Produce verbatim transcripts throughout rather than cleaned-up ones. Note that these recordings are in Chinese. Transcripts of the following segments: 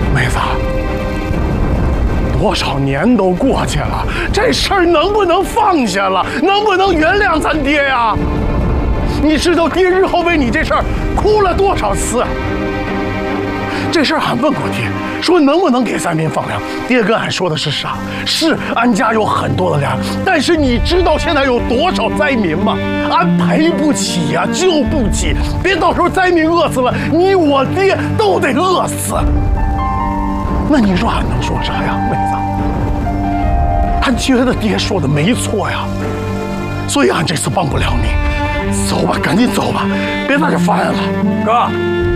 妹子，多少年都过去了，这事儿能不能放下了？能不能原谅咱爹呀？你知道爹日后为你这事儿哭了多少次？这事儿俺问过爹，说能不能给灾民放粮？爹跟俺说的是啥？是俺家有很多的粮，但是你知道现在有多少灾民吗？俺赔不起呀、啊，救不起，别到时候灾民饿死了，你我爹都得饿死。那你说俺能说啥呀，妹子？俺觉得爹说的没错呀，所以俺这次帮不了你。走吧，赶紧走吧，别在这烦了， 哥。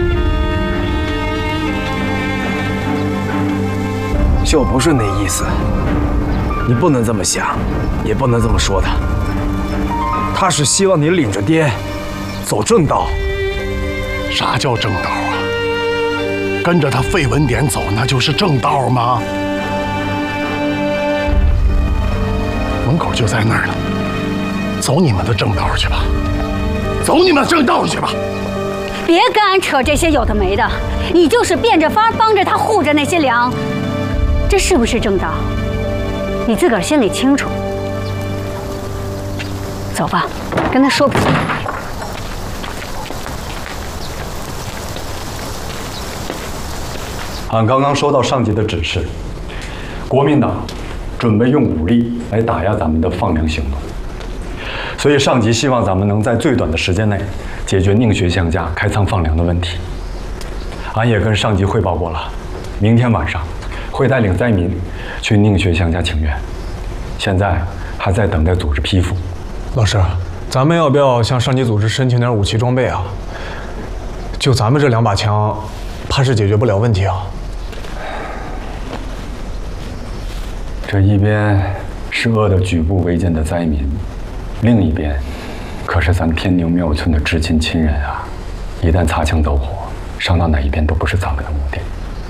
秀不是那意思，你不能这么想，也不能这么说他。他是希望你领着爹走正道。 啥叫正道啊？跟着他废文典走，那就是正道吗？门口就在那儿呢，走你们的正道去吧，走你们的正道去吧。 别跟俺扯这些有的没的，你就是变着法帮着他护着那些粮。这是不是正道？你自个儿心里清楚。走吧，跟他说不清。 俺刚刚收到上级的指示，国民党准备用武力来打压咱们的放粮行动，所以上级希望咱们能在最短的时间内解决宁学乡家开仓放粮的问题。俺也跟上级汇报过了，明天晚上会带领灾民去宁学乡家请愿，现在还在等待组织批复。 老师，咱们要不要向上级组织申请点武器装备啊？就咱们这两把枪，怕是解决不了问题啊。 这一边是饿得举步维艰的灾民，另一边可是咱天宁庙村的至亲亲人啊！一旦擦枪走火，上到哪一边都不是咱们的目的。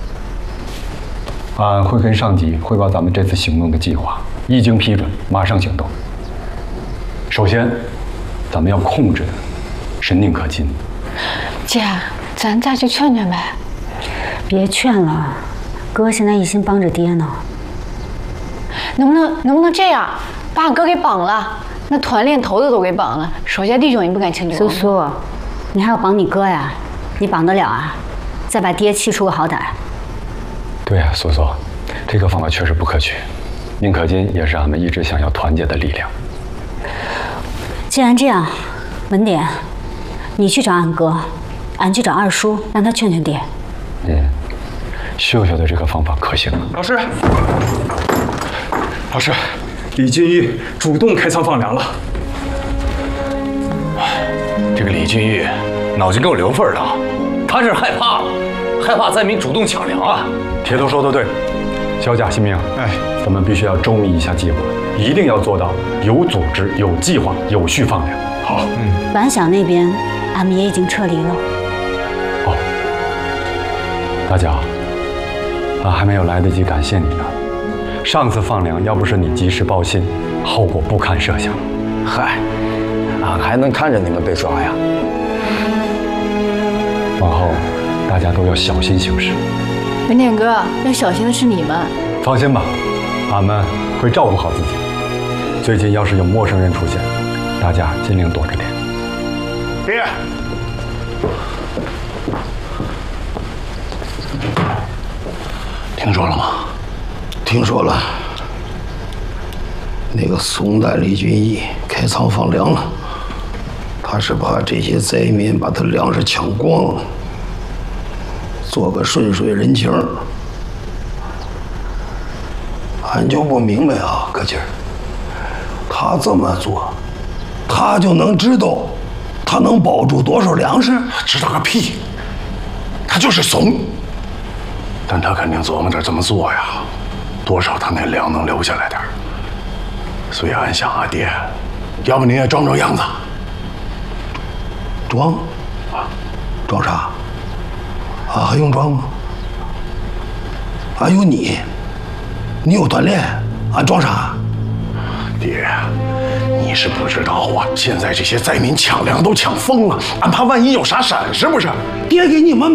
俺会跟上级汇报咱们这次行动的计划，一经批准，马上行动。首先，咱们要控制的是宁可金。 姐，咱再去劝劝呗。 别劝了，哥现在一心帮着爹呢。 能不能能不能这样，把俺哥给绑了？那团练头子都给绑了，手下弟兄也不敢轻举。 苏苏，你还要绑你哥呀？你绑得了啊？再把爹气出个好歹。 对呀、啊，苏苏，这个方法确实不可取。宁可金也是俺们一直想要团结的力量。 既然这样，文典，你去找俺哥，俺去找二叔，让他劝劝爹。 嗯，秀秀的这个方法可行。 老师，老师，李俊玉主动开仓放粮了。 这个李俊玉脑筋够留份的，他是害怕，害怕灾民主动抢粮啊。 铁头说的对，小贾信命，哎，咱们必须要周密一下计划，一定要做到有组织、有计划、有序放粮。 好， 嗯。晚晓那边，俺们也已经撤离了。 哦，大贾，俺还没有来得及感谢你呢。上次放粮要不是你及时报信，后果不堪设想。 嗨，俺还能看着你们被抓呀？ 往后大家都要小心行事。 文典哥，要小心的是你们。 放心吧，俺们会照顾好自己。最近要是有陌生人出现，大家尽量躲着点。 爹，听说了吗？ 听说了，那个宋代李俊义开仓放粮了，他是把这些灾民把他粮食抢光了，做个顺水人情。俺就不明白啊，可劲儿，他这么做，他就能知道他能保住多少粮食？ 知道个屁！他就是怂，但他肯定琢磨着这么做呀。多少他那粮能留下来点儿，所以俺想啊，爹，要不您也装装样子。 装？啊？装啥？啊，还用装吗？俺有你，你有锻炼，俺装啥？ 爹，你是不知道啊，现在这些灾民抢粮都抢疯了，俺怕万一有啥闪失，不是？ 爹给你们